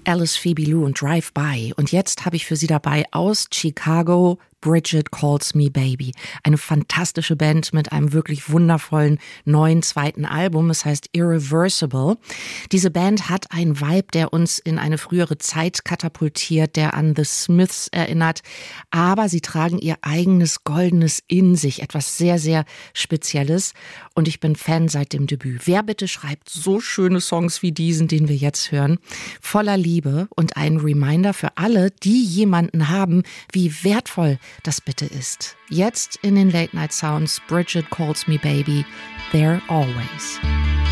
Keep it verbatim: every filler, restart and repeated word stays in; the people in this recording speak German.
Alice Phoebe Lou und Drive By. Und jetzt habe ich für Sie dabei aus Chicago Bridget Calls Me Baby. Eine fantastische Band mit einem wirklich wundervollen neuen zweiten Album. Es heißt Irreversible. Diese Band hat einen Vibe, der uns in eine frühere Zeit katapultiert, der an The Smiths erinnert. Aber sie tragen ihr eigenes Goldenes in sich. Etwas sehr, sehr Spezielles. Und ich bin Fan seit dem Debüt. Wer bitte schreibt so schöne Songs wie diesen, den wir jetzt hören? Voller Liebe und ein Reminder für alle, die jemanden haben, wie wertvoll das bitte ist. Jetzt in den Late Night Sounds, Bridget Calls Me Baby, There Always.